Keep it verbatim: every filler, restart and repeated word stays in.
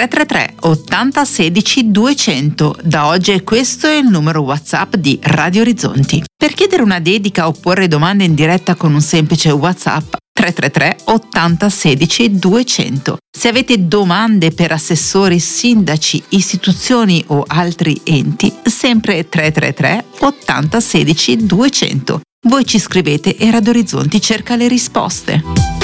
tre tre tre ottanta sedici duecento. Da oggi questo è il numero WhatsApp di Radio Orizzonti. Per chiedere una dedica o porre domande in diretta con un semplice WhatsApp, tre tre tre ottanta sedici duecento. Se avete domande per assessori, sindaci, istituzioni o altri enti, sempre tre tre tre ottanta sedici duecento. Voi ci scrivete e Radio Orizzonti cerca le risposte.